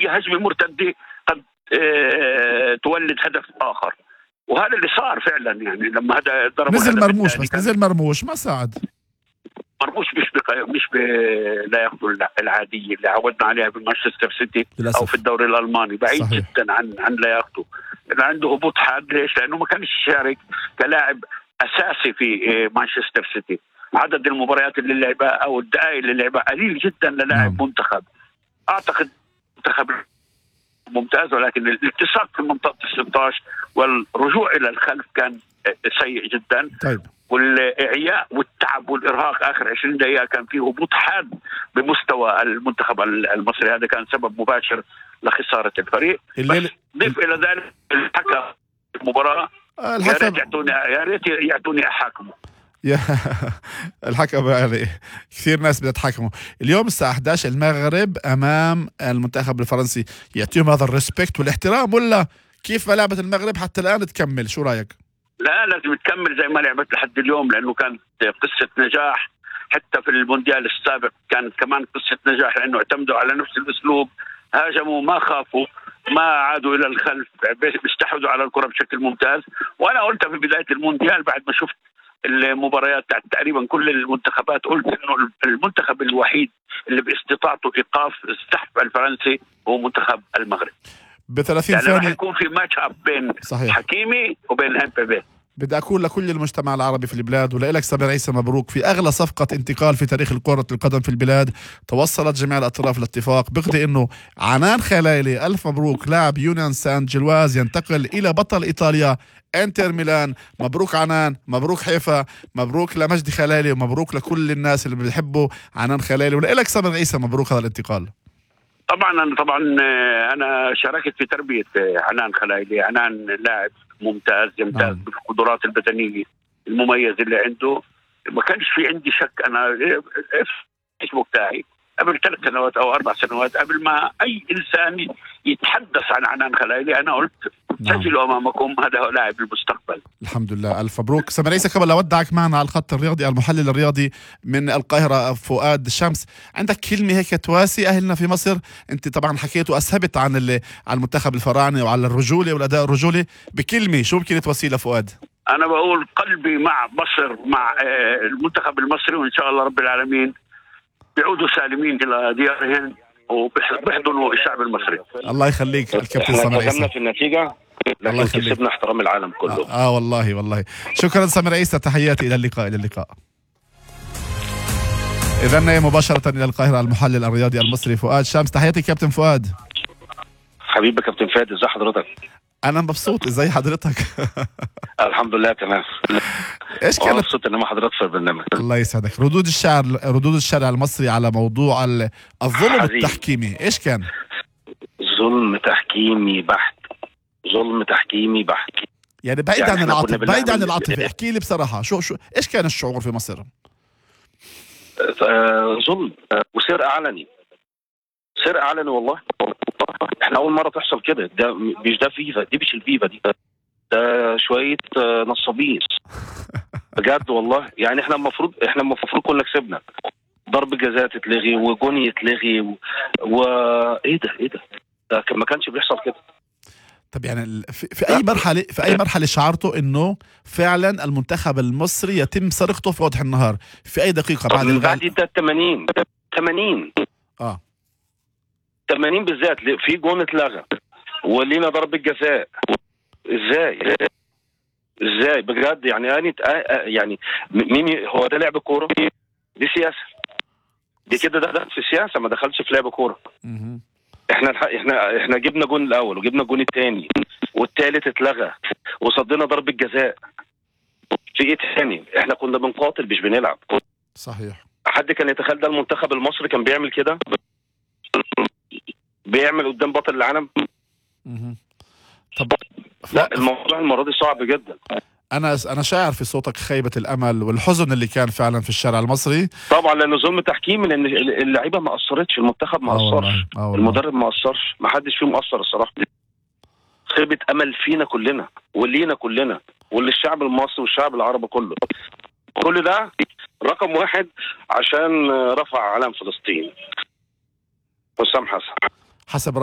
اي هجمه مرتده قد تولد هدف اخر. وهذا اللي صار فعلا، يعني لما هذا ضرب نزل مرموش، بس نزل مرموش ما ساعد. مرموش مش لا ياخذوا العاديه اللي عودنا عليها بمانشستر سيتي للأسف. او في الدوري الالماني، بعيد صحيح. جدا عن لا ياخذوا. عنده هبوط حاد. ليش؟ لانه ما كانش يشارك كلاعب اساسي في مانشستر سيتي. عدد المباريات اللي لعبها او الدقائق اللي لعبها قليل جدا للاعب منتخب. اعتقد منتخب ممتاز، ولكن الالتصاق في منطقه ال16 والرجوع الى الخلف كان سيء جدا. طيب. والإعياء والتعب والإرهاق آخر 20 دقيقة كان فيه هبوط حاد بمستوى المنتخب المصري. هذا كان سبب مباشر لخسارة الفريق. ضيف إلى ذلك الحكم المباراة، يا ريت يعطوني أحاكمه. الحكم يعني كثير ناس بدها تحكمه. اليوم الساعة 11 المغرب أمام المنتخب الفرنسي، يعطيهم هذا الريسبكت والاحترام ولا كيف ما لعبت المغرب حتى الآن تكمل؟ شو رأيك؟ لا، لازم تكمل زي ما لعبت لحد اليوم، لأنه كانت قصة نجاح. حتى في المونديال السابق كانت كمان قصة نجاح، لأنه اعتمدوا على نفس الأسلوب، هاجموا ما خافوا، ما عادوا إلى الخلف، بيستحوذوا على الكرة بشكل ممتاز. وأنا قلت في بداية المونديال بعد ما شفت المباريات تقريبا كل المنتخبات، قلت إنه المنتخب الوحيد اللي باستطاعته إيقاف السحب الفرنسي هو منتخب المغرب. ب30 يعني ثانية راح يكون في ماتش اب بين صحيح. حكيمي وبين امبابي. بدي أقول لكل المجتمع العربي في البلاد ولك سمير عيسى مبروك في أغلى صفقة انتقال في تاريخ كرة القدم في البلاد. توصلت جميع الأطراف لاتفاق. بقضي إنه عنان خليلي، ألف مبروك، لاعب يونان سان جلواز ينتقل إلى بطل إيطاليا انتر ميلان. مبروك عنان، مبروك حيفا، مبروك لمجدي خليلي، ومبروك لكل الناس اللي بيحبوا عنان خليلي. ولك سمير عيسى مبروك هذا الانتقال. طبعا أنا شاركت في تربية عنان خليلي. عنان لاعب ممتاز، يمتاز بالقدرات البدنية المميزة اللي عنده. ما كانش في عندي شك. أنا الفيسبوك تاعي قبل 3 سنوات أو 4 سنوات قبل ما أي إنسان يتحدث عن عنان خليلي، أنا قلت سجلوا أمامكم هذا هو لاعب المستقبل. الحمد لله، ألف مبروك. سمير عيسى، قبل أودعك معنا على الخط الرياضي المحلل الرياضي من القاهرة فؤاد شمس، عندك كلمة هيك تواسي أهلنا في مصر؟ أنت طبعا حكيت وأسهبت عن المنتخب الفراعني وعلى الرجولة والأداء الرجولي، بكلمة شو ممكن تواسي لفؤاد؟ أنا بقول قلبي مع مصر، مع المنتخب المصري، وإن شاء الله رب العالمين بيعودوا سالمين إلى ديارهم وبيحضنوا الشعب المصري. الله يخليك الكابتن سمير عيسى. في النتيجة لكن كسبنا احترام العالم كله. والله شكرا سمير عيسى، تحياتي، إلى اللقاء. إذن مباشرة إلى القاهرة المحلل الرياضي المصري فؤاد شمس. تحياتي كابتن فؤاد. حبيبي كابتن فؤاد، ازي حضرتك؟ أنا مبسوط. ازاي حضرتك؟ الحمد لله تمام. ايش كانت مبسوط ان حضرتك في البرنامج. الله يسعدك. ردود الشارع المصري على موضوع الظلم التحكيمي ايش كان؟ ظلم تحكيمي بحت، ظلم تحكيمي بحت. يعني بعيد عن العاطفة، بعيد عن العاطفة، احكي لي بصراحة شو ايش كان الشعور في مصر؟ ظلم وسرقة علني، سرقة علني والله. احنا اول مرة تحصل كده. ده مش ده فيفا، دي مش الفيفا دي، ده شوية نصابين بجد والله. يعني احنا المفروض كنا كسبنا. ضرب جزاء تتلغي وجون يتلغي ايه ده ما كانش بيحصل كده. طب يعني في اي مرحله شعرتوا انه فعلا المنتخب المصري يتم سرقته في وضح النهار؟ في اي دقيقه بعد الغاء؟ 80 80 بالذات في جون اتلغى ولينا ضرب الجزاء. ازاي بجد؟ يعني مين هو ده؟ لعب كوره؟ دي سياسه، دي كده دخل في السياسه، ما دخلش في لعب كوره. احنا جبنا جون الاول وجبنا الجون الثاني والثالث اتلغى وصدينا ضرب الجزاء. في ايه تاني؟ احنا كنا بنقاتل مش بنلعب. صحيح. حد كان يتخيل ده المنتخب المصري كان بيعمل كده؟ بيعمل قدام بطل العالم؟ طب لا، الموضوع المرة دي صعب جدا. أنا شاعر في صوتك خيبة الأمل والحزن اللي كان فعلا في الشارع المصري. طبعا لأنه ظلم تحكيمي، لأن اللعيبة ما قصرتش، المنتخب ما قصرش، المدرب ما قصرش، ما حدش فيهم قصر الصراحة. خيبة أمل فينا كلنا ولينا كلنا وللشعب المصري والشعب العربي كله. كل ده رقم 1 عشان رفع علم فلسطين. حسام حسن. حسب